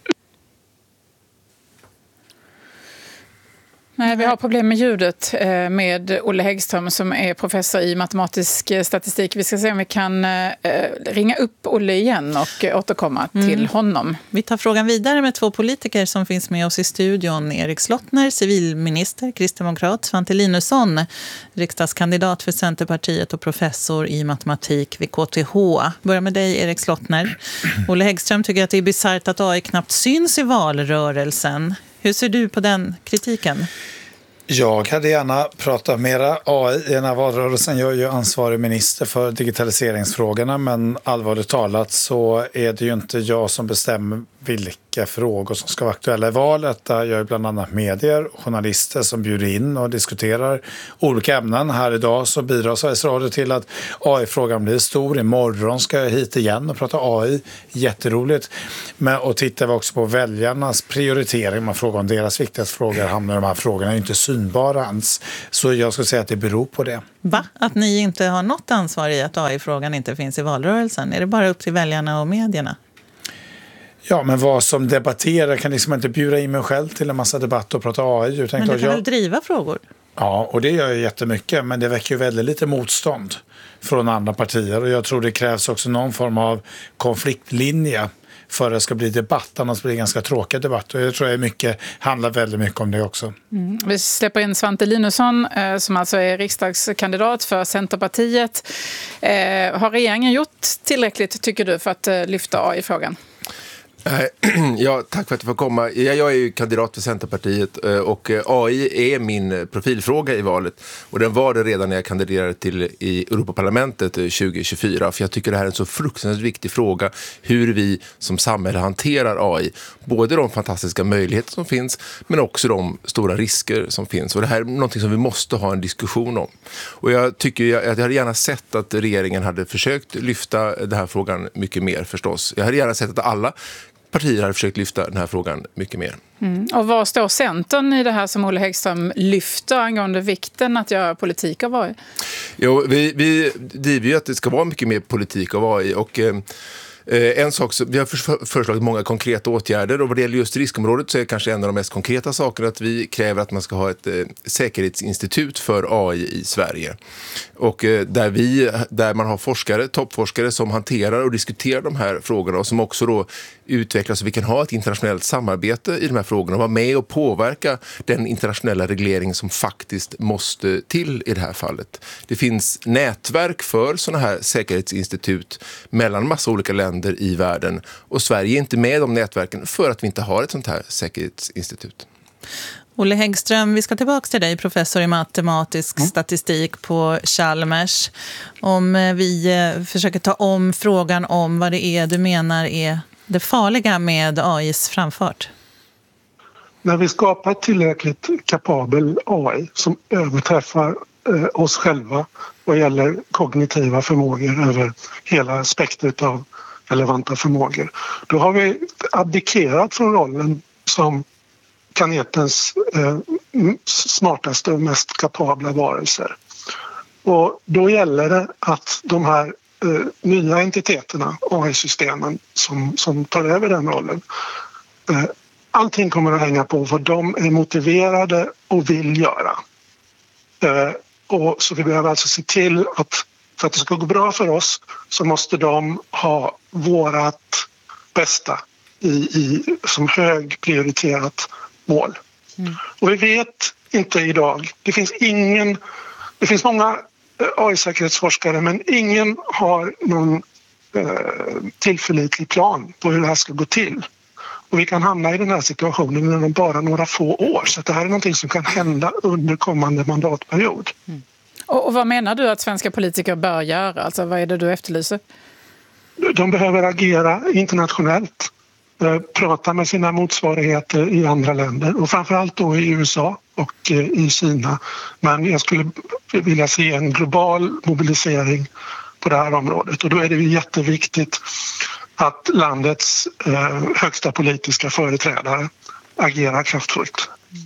Nej, vi har problem med ljudet med Olle Häggström som är professor i matematisk statistik. Vi ska se om vi kan ringa upp Olle igen och återkomma till honom. Vi tar frågan vidare med två politiker som finns med oss i studion. Erik Slottner, civilminister, kristdemokrat. Svante Linusson, riksdagskandidat för Centerpartiet och professor i matematik vid KTH. Börjar med dig, Erik Slottner. Olle Häggström tycker att det är bizarrt att AI knappt syns i valrörelsen. Hur ser du på den kritiken? Jag hade gärna pratat mera AI i den här valrörelsen. Jag är ju ansvarig minister för digitaliseringsfrågorna, men allvarligt talat så är det ju inte jag som bestämmer vilka frågor som ska vara aktuella i valet. Där jag är bland annat medier och journalister som bjuder in och diskuterar olika ämnen. Här idag så bidrar Sveriges Radio till att AI-frågan blir stor. Imorgon ska jag hit igen och prata AI. Jätteroligt. Och tittar vi också på väljarnas prioritering. Man frågar om deras viktigaste frågor hamnar de här frågorna inte synbara ens. Så jag skulle säga att det beror på det. Va? Att ni inte har något ansvar i att AI-frågan inte finns i valrörelsen? Är det bara upp till väljarna och medierna? Ja, men vad som debatterar kan liksom inte bjuda in mig själv till en massa debatt och prata AI. Men du kan väl driva frågor? Ja, och det gör jag jättemycket, men det väcker ju väldigt lite motstånd från andra partier. Och jag tror det krävs också någon form av konfliktlinje för att det ska bli debatt, annars blir det en ganska tråkig debatt. Och jag tror att handlar väldigt mycket om det också. Vi släpper in Svante Linusson som alltså är riksdagskandidat för Centerpartiet. Har regeringen gjort tillräckligt, tycker du, för att lyfta AI-frågan? Ja, tack för att du får komma. Jag är ju kandidat för Centerpartiet och AI är min profilfråga i valet. Och den var det redan när jag kandiderade i Europaparlamentet 2024. För jag tycker det här är en så fruktansvärt viktig fråga, hur vi som samhälle hanterar AI. Både de fantastiska möjligheter som finns, men också de stora risker som finns. Och det här är någonting som vi måste ha en diskussion om. Och jag tycker att jag hade gärna sett att regeringen hade försökt lyfta den här frågan mycket mer förstås. Jag hade gärna sett att alla partier har försökt lyfta den här frågan mycket mer. Och var står Centern i det här som Olle Häggström lyfter angående vikten att göra politik av AI? Jo, vi driver ju att det ska vara mycket mer politik av AI och en sak, vi har föreslagit många konkreta åtgärder och vad det gäller just riskområdet så är kanske en av de mest konkreta sakerna att vi kräver att man ska ha ett säkerhetsinstitut för AI i Sverige. Och där man har toppforskare som hanterar och diskuterar de här frågorna och som också då utvecklas så vi kan ha ett internationellt samarbete i de här frågorna och vara med och påverka den internationella reglering som faktiskt måste till i det här fallet. Det finns nätverk för sådana här säkerhetsinstitut mellan massa olika länder i världen och Sverige är inte med i de nätverken för att vi inte har ett sånt här säkerhetsinstitut. Olle Häggström, vi ska tillbaka till dig, professor i matematisk statistik på Chalmers. Om vi försöker ta om frågan om vad det är du menar är det farliga med AIs framfart. När vi skapar tillräckligt kapabel AI som överträffar oss själva vad gäller kognitiva förmågor över hela spektret av relevanta förmågor, då har vi abdikerat från rollen som planetens smartaste och mest kapabla varelser. Och då gäller det att de här nya entiteterna, AI-systemen som tar över den rollen, allting kommer att hänga på vad de är motiverade och vill göra. Och så vi behöver alltså se till att för att det ska gå bra för oss så måste de ha vårat bästa som hög prioriterat mål. Och vi vet inte idag, det finns många AI-säkerhetsforskare men ingen har någon tillförlitlig plan på hur det här ska gå till. Och vi kan hamna i den här situationen inom bara några få år. Så det här är någonting som kan hända under kommande mandatperiod. Och vad menar du att svenska politiker bör göra? Alltså vad är det du efterlyser? De behöver agera internationellt. Prata med sina motsvarigheter i andra länder. Och framförallt då i USA och i Kina. Men jag skulle vilja se en global mobilisering på det här området. Och då är det jätteviktigt att landets högsta politiska företrädare agerar kraftfullt.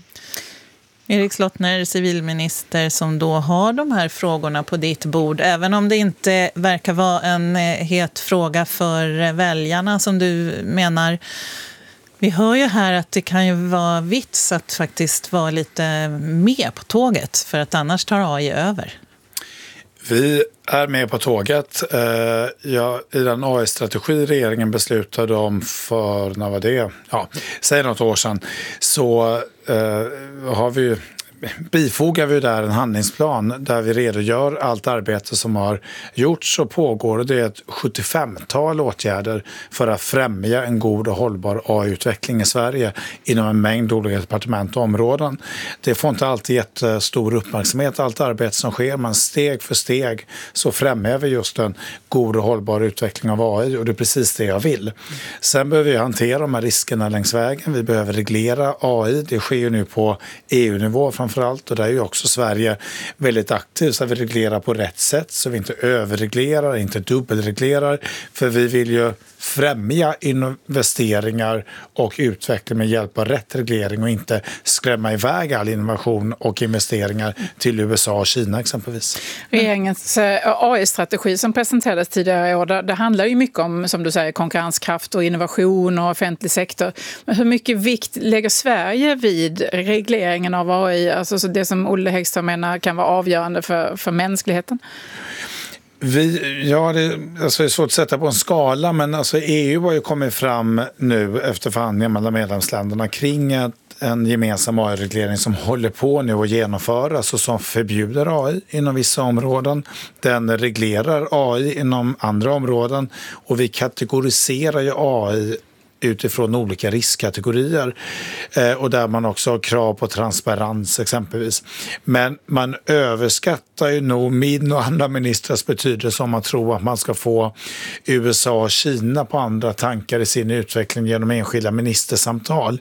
Erik Slottner, civilminister som då har de här frågorna på ditt bord. Även om det inte verkar vara en het fråga för väljarna som du menar. Vi hör ju här att det kan ju vara vits att faktiskt vara lite med på tåget för att annars tar AI över. Vi är med på tåget. I den AI-strategi regeringen beslutade om för, när var det? Ja, säg något år sedan, så har vi ju bifogar vi där en handlingsplan där vi redogör allt arbete som har gjorts och pågår. Och det är ett 75-tal åtgärder för att främja en god och hållbar AI-utveckling i Sverige inom en mängd olika departement och områden. Det får inte alltid jättestor uppmärksamhet, allt arbete som sker, men steg för steg så främjar vi just en god och hållbar utveckling av AI, och det är precis det jag vill. Sen behöver vi hantera de här riskerna längs vägen. Vi behöver reglera AI. Det sker ju nu på EU-nivå framförallt, och där är ju också Sverige väldigt aktivt så att vi reglerar på rätt sätt så vi inte överreglerar, inte dubbelreglerar, för vi vill ju främja investeringar och utveckling med hjälp av rätt reglering och inte skrämma iväg all innovation och investeringar till USA och Kina exempelvis. Regeringens AI-strategi som presenterades tidigare i år, det handlar ju mycket om, som du säger, konkurrenskraft och innovation och offentlig sektor. Men hur mycket vikt lägger Sverige vid regleringen av AI, alltså det som Olle Häggström menar kan vara avgörande för mänskligheten? Det är svårt att sätta på en skala, men alltså EU har ju kommit fram nu efter förhandlingar mellan medlemsländerna kring en gemensam AI-reglering som håller på nu att genomföras och som förbjuder AI inom vissa områden. Den reglerar AI inom andra områden, och vi kategoriserar ju AI utifrån olika riskkategorier och där man också har krav på transparens exempelvis. Men man överskattar ju nog min och andra ministrars betydelse om man tror att man ska få USA och Kina på andra tankar i sin utveckling genom enskilda ministersamtal.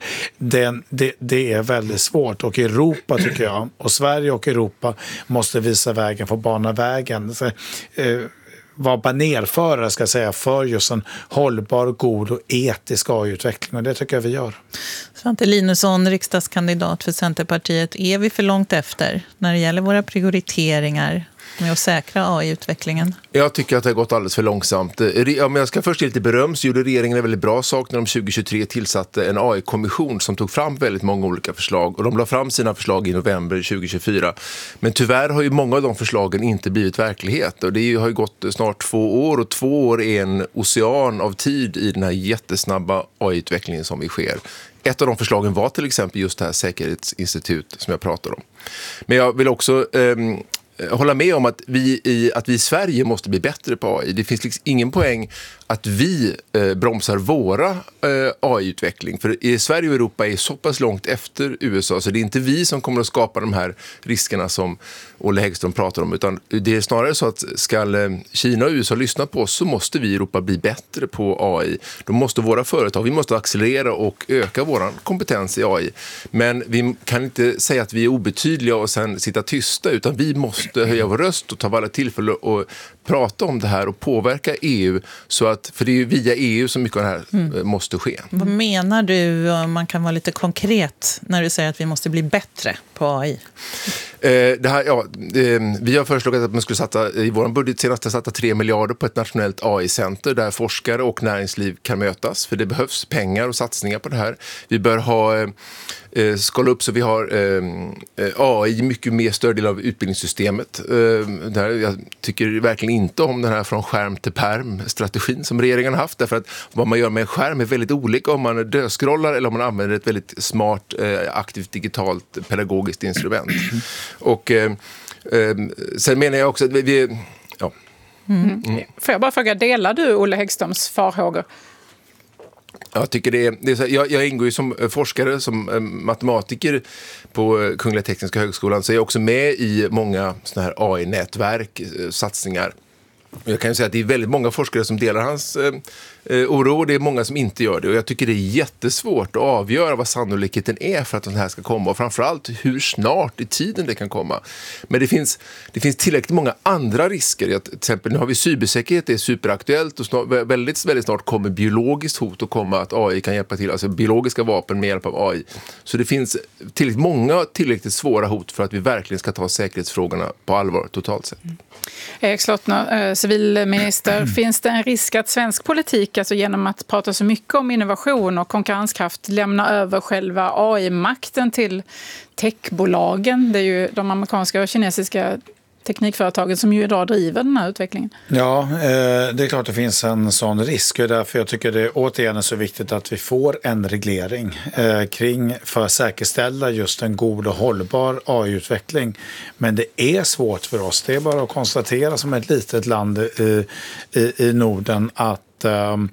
Det är väldigt svårt, och Europa tycker jag, och Sverige och Europa måste visa vägen, få bana vägen. Vara banerförare ska jag säga, för just en hållbar, god och etisk AI-utveckling, och det tycker jag vi gör. Svante Linusson, riksdagskandidat för Centerpartiet. Är vi för långt efter när det gäller våra prioriteringar med att säkra AI-utvecklingen? Jag tycker att det har gått alldeles för långsamt. Om jag ska först ge lite beröm, så gjorde regeringen en väldigt bra sak när de 2023 tillsatte en AI-kommission som tog fram väldigt många olika förslag, och de la fram sina förslag i november 2024. Men tyvärr har ju många av de förslagen inte blivit verklighet, och det har ju gått snart 2 år, och 2 år är en ocean av tid i den här jättesnabba AI-utvecklingen som vi sker. Ett av de förslagen var till exempel just det här säkerhetsinstitut som jag pratar om. Men jag vill också hålla med om att vi i Sverige måste bli bättre på AI. Det finns liksom ingen poäng att vi bromsar våra AI-utveckling. För i Sverige och Europa är så pass långt efter USA, så det är inte vi som kommer att skapa de här riskerna som Olle Häggström pratar om, utan det är snarare så att ska Kina och USA lyssna på oss, så måste vi i Europa bli bättre på AI. Då måste våra företag, vi måste accelerera och öka vår kompetens i AI. Men vi kan inte säga att vi är obetydliga och sen sitta tysta, utan vi måste höja vår röst och ta varje tillfälle och prata om det här och påverka EU, så att, för det är ju via EU som mycket av det här måste ske. Vad menar du, om man kan vara lite konkret, när du säger att vi måste bli bättre på AI? Vi har föreslagit att man skulle satsa, i vår budget senast, sätta 3 miljarder på ett nationellt AI-center där forskare och näringsliv kan mötas, för det behövs pengar och satsningar på det här. Vi bör ha skala upp så vi har AI mycket mer större del av utbildningssystemet. Där jag tycker verkligen inte om den här från skärm till pärm-strategin som regeringen har haft, därför att vad man gör med en skärm är väldigt olika om man dödscrollar eller om man använder ett väldigt smart, aktivt, digitalt, pedagogiskt instrument. Och sen menar jag också att vi Får jag bara fråga, delar du Olle Häggströms farhågor? Jag tycker det är så, jag ingår ju som forskare, som matematiker på Kungliga Tekniska högskolan, så är jag också med i många såna här AI-nätverk, satsningar. Jag kan ju säga att det är väldigt många forskare som delar hans oro, och det är många som inte gör det. Och jag tycker det är jättesvårt att avgöra vad sannolikheten är för att den här ska komma, och framförallt hur snart i tiden det kan komma. Men det finns tillräckligt många andra risker. Till exempel nu har vi cybersäkerhet, det är superaktuellt, och väldigt, väldigt snart kommer biologiskt hot att komma, att AI kan hjälpa till, alltså biologiska vapen med hjälp av AI. Så det finns tillräckligt många tillräckligt svåra hot för att vi verkligen ska ta säkerhetsfrågorna på allvar totalt sett. Erik Slottner, civilminister, finns det en risk att svensk politik, alltså genom att prata så mycket om innovation och konkurrenskraft, lämnar över själva AI-makten till techbolagen? Det är ju de amerikanska och kinesiska teknikföretagen som ju idag driver den här utvecklingen. Ja, det är klart det finns en sån risk. Och därför jag tycker det återigen är så viktigt att vi får en reglering för att säkerställa just en god och hållbar AI-utveckling. Men det är svårt för oss. Det är bara att konstatera som ett litet land i Norden att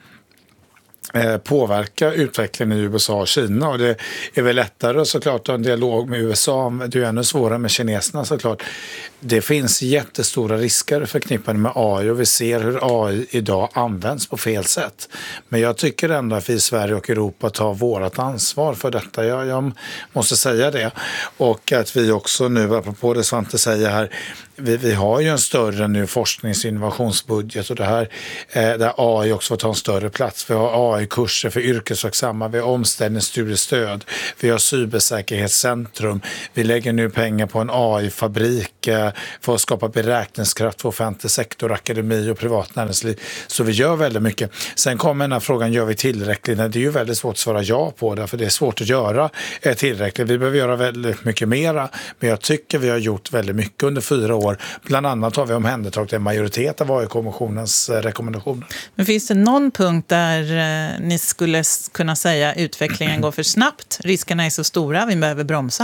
påverka utvecklingen i USA och Kina, och det är väl lättare såklart att ha en dialog med USA, det är ännu svårare med kineserna såklart. Det finns jättestora risker förknippade med AI och vi ser hur AI idag används på fel sätt. Men jag tycker ändå att vi i Sverige och Europa tar vårt ansvar för detta. Jag måste säga det. Och att vi också nu, apropå det Svante säger här, vi har ju en större nu forsknings- och innovationsbudget och det här där AI också får ta en större plats. Vi har AI-kurser för yrkesverksamma, vi har omställningsstudiestöd, vi har cybersäkerhetscentrum, vi lägger nu pengar på en AI-fabrik för att skapa beräkningskraft för offentlig sektor, akademi och privat näringsliv. Så vi gör väldigt mycket. Sen kommer den här frågan, gör vi tillräckligt? Det är ju väldigt svårt att svara ja på det, för det är svårt att göra tillräckligt. Vi behöver göra väldigt mycket mera, men jag tycker vi har gjort väldigt mycket under 4 år. Bland annat har vi omhändertagit en majoritet av AI-kommissionens rekommendationer. Men finns det någon punkt där ni skulle kunna säga utvecklingen går för snabbt, riskerna är så stora, vi behöver bromsa?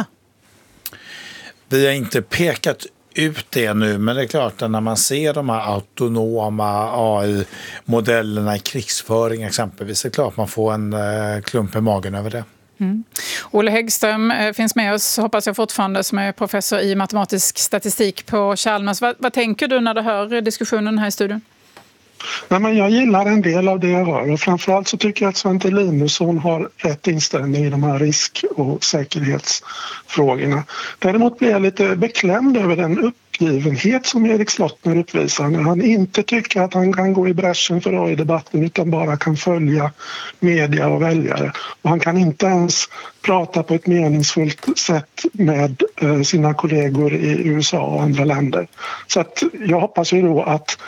Vi har inte pekat ut det nu, men det är klart att när man ser de här autonoma AI-modellerna i krigsföring exempelvis, det är klart man får en klump i magen över det. Olle Häggström finns med oss, hoppas jag fortfarande, som är professor i matematisk statistik på Chalmers. Vad tänker du när du hör diskussionen här i studion? Nej, men jag gillar en del av det jag hör, och framförallt så tycker jag att Svante Linusson har rätt inställning i de här risk- och säkerhetsfrågorna. Däremot blir jag lite beklämd över den uppgivenhet som Erik Slottner uppvisar när han inte tycker att han kan gå i bräschen för AI-debatten utan bara kan följa media och väljare. Och han kan inte ens prata på ett meningsfullt sätt med sina kollegor i USA och andra länder. Så att jag hoppas ju då att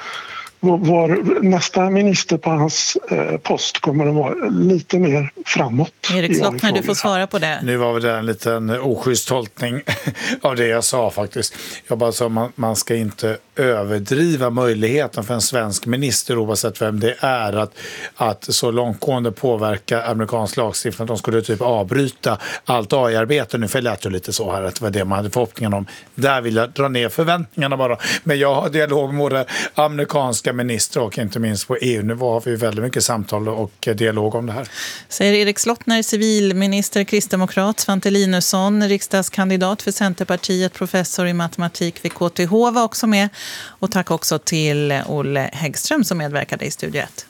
vår nästa minister på hans post kommer att vara lite mer framåt. Erik Slottner, du får svara på det. Nu var det en liten oschysst tolkning av det jag sa faktiskt. Jag bara sa att man ska inte överdriva möjligheten för en svensk minister, oavsett vem det är, att så långtgående påverka amerikansk lagstiftning att de skulle typ avbryta allt AI-arbete. Nu förlät jag lite så här att det var det man hade förhoppningen om. Där vill jag dra ner förväntningarna bara. Men jag har dialog med både amerikanska ministrar och inte minst på EU-nivå har vi väldigt mycket samtal och dialog om det här. Säger Erik Slottner, civilminister, kristdemokrat. Svante Linusson, riksdagskandidat för Centerpartiet, professor i matematik vid KTH, var också med. Och tack också till Olle Häggström som medverkade i Studio 1.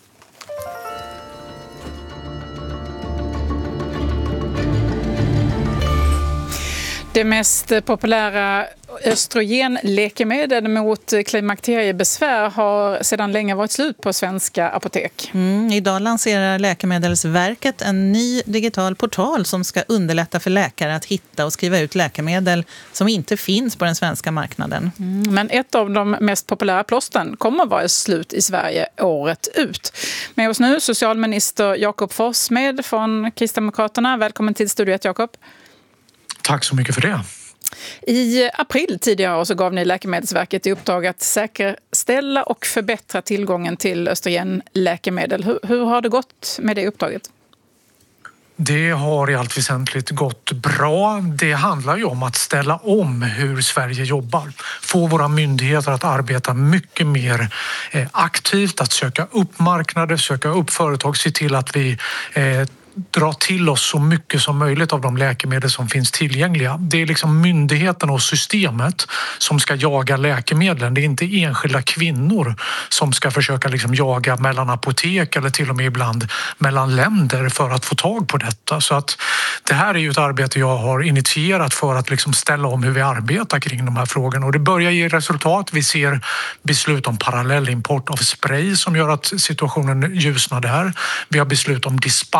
Det mest populära östrogenläkemedel mot klimakteriebesvär har sedan länge varit slut på svenska apotek. Idag lanserar Läkemedelsverket en ny digital portal som ska underlätta för läkare att hitta och skriva ut läkemedel som inte finns på den svenska marknaden. Men ett av de mest populära plåstren kommer att vara slut i Sverige året ut. Med oss nu socialminister Jakob Forssmed från Kristdemokraterna. Välkommen till Studio 1, Jakob. Tack så mycket för det. I april tidigare så gav ni Läkemedelsverket i uppdrag att säkerställa och förbättra tillgången till östrogenläkemedel. Hur har det gått med det uppdraget? Det har i allt väsentligt gått bra. Det handlar ju om att ställa om hur Sverige jobbar. Få våra myndigheter att arbeta mycket mer aktivt, att söka upp marknader, söka upp företag, se till att vi dra till oss så mycket som möjligt av de läkemedel som finns tillgängliga. Det är liksom myndigheten och systemet som ska jaga läkemedlen. Det är inte enskilda kvinnor som ska försöka liksom jaga mellan apotek eller till och med ibland mellan länder för att få tag på detta. Så att det här är ju ett arbete jag har initierat för att liksom ställa om hur vi arbetar kring de här frågorna. Och det börjar ge resultat. Vi ser beslut om parallellimport av spray som gör att situationen ljusnar där. Vi har beslut om dispenser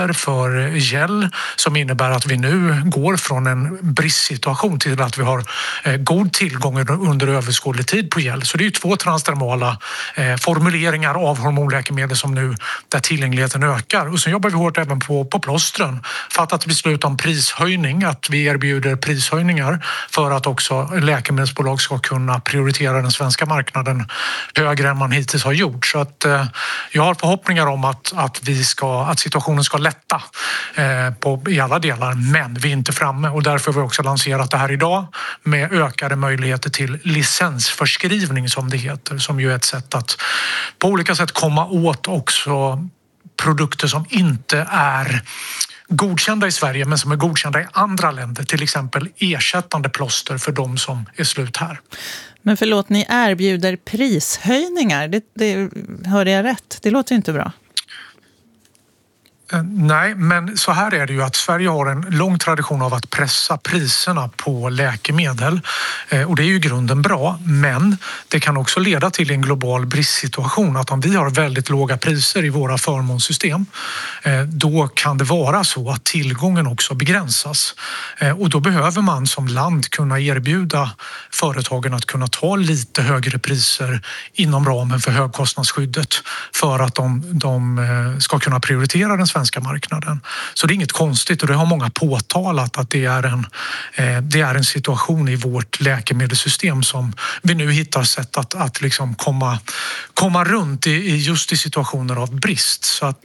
priser för gel som innebär att vi nu går från en bristsituation till att vi har god tillgång under överskådlig tid på gel. Så det är ju 2 transdermala formuleringar av hormonläkemedel som nu där tillgängligheten ökar. Och så jobbar vi hårt även på plåstren. Fattat beslut om prishöjning, att vi erbjuder prishöjningar för att också läkemedelsbolag ska kunna prioritera den svenska marknaden högre än man hittills har gjort. Så att jag har förhoppningar om att situationen ska lätta i alla delar, men vi är inte framme och därför har vi också lanserat det här idag med ökade möjligheter till licensförskrivning som det heter, som ju är ett sätt att på olika sätt komma åt också produkter som inte är godkända i Sverige men som är godkända i andra länder, till exempel ersättande plåster för de som är slut här. Men förlåt, ni erbjuder prishöjningar. Det hörde jag rätt? Det låter inte bra. Nej, men så här är det ju att Sverige har en lång tradition av att pressa priserna på läkemedel och det är ju i grunden bra, men det kan också leda till en global bristsituation att om vi har väldigt låga priser i våra förmånssystem då kan det vara så att tillgången också begränsas och då behöver man som land kunna erbjuda företagen att kunna ta lite högre priser inom ramen för högkostnadsskyddet för att de ska kunna prioritera den svenska marknaden. Så det är inget konstigt och det har många påtalat att det är en situation i vårt läkemedelssystem som vi nu hittar sätt att liksom komma runt i situationer av brist. Så att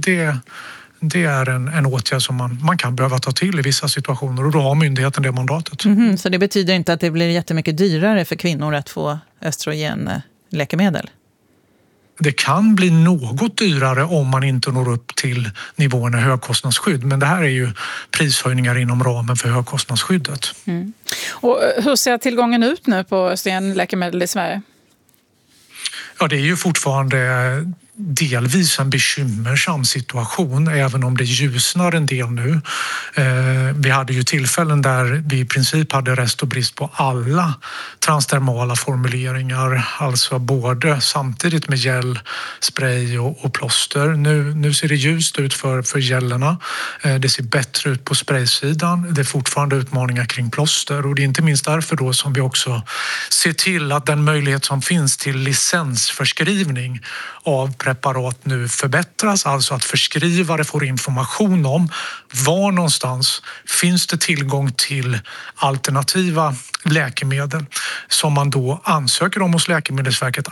det är en åtgärd som man kan behöva ta till i vissa situationer och då har myndigheten det mandatet. Så det betyder inte att det blir jättemycket dyrare för kvinnor att få östrogenläkemedel? Det kan bli något dyrare om man inte når upp till nivån i högkostnadsskydd. Men det här är ju prishöjningar inom ramen för högkostnadsskyddet. Mm. Och hur ser tillgången ut nu på östrogenläkemedel i Sverige? Ja, det är ju fortfarande delvis en bekymmersam situation även om det ljusnar en del nu. Vi hade ju tillfällen där vi i princip hade rest och brist på alla transdermala formuleringar, alltså både samtidigt med gel, spray och plåster. Nu ser det ljust ut för gellerna. Det ser bättre ut på spraysidan. Det är fortfarande utmaningar kring plåster och det är inte minst därför då som vi också ser till att den möjlighet som finns till licensförskrivning av preparat nu förbättras, alltså att förskrivare får information om var någonstans finns det tillgång till alternativa läkemedel som man då ansöker om hos Läkemedelsverket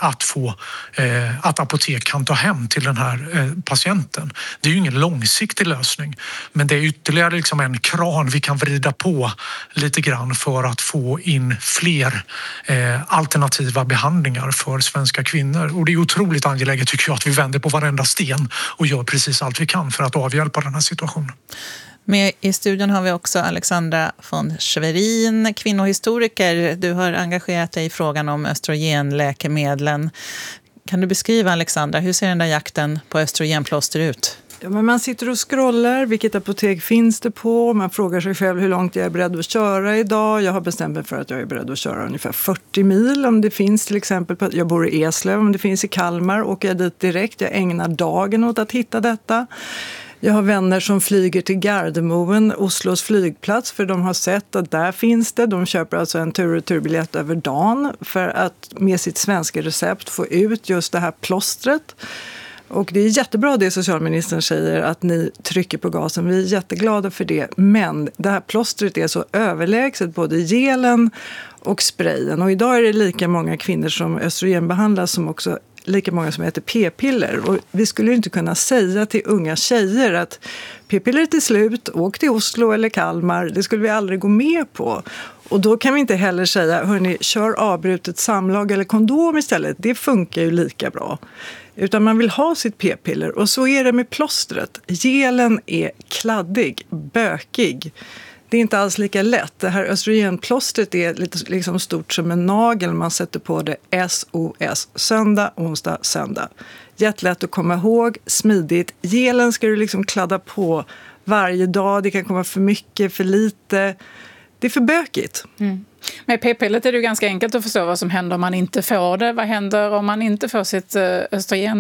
att apotek kan ta hem till den här patienten. Det är ju ingen långsiktig lösning, men det är ytterligare liksom en kran vi kan vrida på lite grann för att få in fler alternativa behandlingar för svenska kvinnor. Och det är otroligt angeläget tycker jag att vi vänder på varenda sten och gör precis allt vi kan för att avhjälpa den här situationen. Med i studion har vi också Alexandra von Schwerin, kvinnohistoriker. Du har engagerat dig i frågan om östrogenläkemedlen. Kan du beskriva, Alexandra, hur ser den där jakten på östrogenplåster ut? Ja, men man sitter och scrollar, vilket apotek finns det på? Man frågar sig själv hur långt jag är beredd att köra idag. Jag har bestämt mig för att jag är beredd att köra ungefär 40 mil. Om det finns till exempel, jag bor i Eslöv, om det finns i Kalmar åker jag dit direkt. Jag ägnar dagen åt att hitta detta. Jag har vänner som flyger till Gardermoen, Oslos flygplats, för de har sett att där finns det. De köper alltså en tur- och returbiljett över dagen för att med sitt svenska recept få ut just det här plåstret. Och det är jättebra det socialministern säger att ni trycker på gasen. Vi är jätteglada för det. Men det här plåstret är så överlägset både gelen och sprayen. Och idag är det lika många kvinnor som östrogenbehandlas som också lika många som äter p-piller. Och vi skulle inte kunna säga till unga tjejer att p-piller är slut, åk till Oslo eller Kalmar. Det skulle vi aldrig gå med på. Och då kan vi inte heller säga, hörni, kör avbrutet samlag eller kondom istället. Det funkar ju lika bra. Utan man vill ha sitt p-piller. Och så är det med plåstret. Gelen är kladdig, bökig. Det är inte alls lika lätt. Det här östrogenplåstret är lite liksom stort som en nagel. Man sätter på det SOS. Söndag, onsdag, söndag. Jättelätt att komma ihåg. Smidigt. Gelen ska du liksom kladda på varje dag. Det kan komma för mycket, för lite. Det är för bökigt. Mm. Med p-pillet är det ju ganska enkelt att förstå vad som händer om man inte får det. Vad händer om man inte får sitt östrogen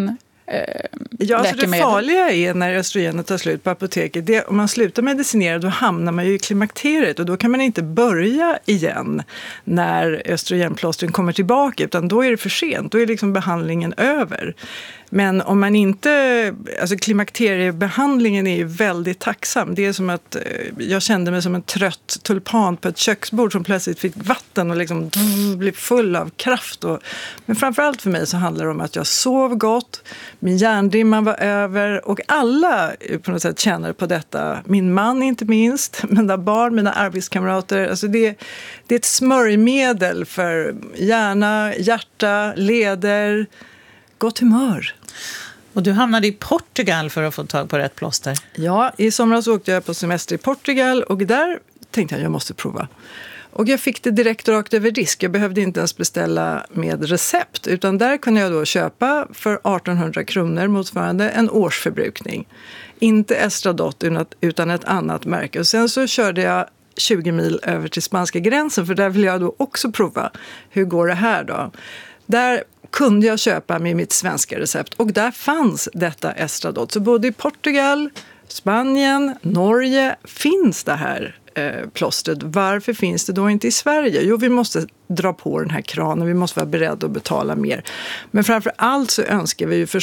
alltså det läkemedel. farliga är när östrogenet tar slut på apoteket. Om man slutar medicinera då hamnar man ju i klimakteriet och då kan man inte börja igen när östrogenplåstren kommer tillbaka, utan då är det för sent. Då är liksom behandlingen över. Men om man inte, alltså klimakteriebehandlingen är ju väldigt tacksam. Det är som att jag kände mig som en trött tulpan på ett köksbord som plötsligt fick vatten och liksom blev full av kraft. Men framförallt för mig så handlar det om att jag sov gott, min hjärndimma var över och alla på något sätt känner på detta. Min man inte minst, mina barn, mina arbetskamrater. Alltså det är ett smörjmedel för hjärna, hjärta, leder, gott humör. Och du hamnade i Portugal för att få tag på rätt plåster. Ja, i somras åkte jag på semester i Portugal och där tänkte jag måste prova. Och jag fick det direkt rakt över disk. Jag behövde inte ens beställa med recept, utan där kunde jag då köpa för 1800 kronor motsvarande en årsförbrukning. Inte Estradot utan ett annat märke. Och sen så körde jag 20 mil över till spanska gränsen, för där vill jag då också prova. Hur går det här då? Där kunde jag köpa med mitt svenska recept och där fanns detta Estradot. Så både i Portugal, Spanien, Norge finns det här plåstret. Varför finns det då inte i Sverige? Jo, vi måste dra på den här kranen, vi måste vara beredda att betala mer. Men framför allt så önskar vi ju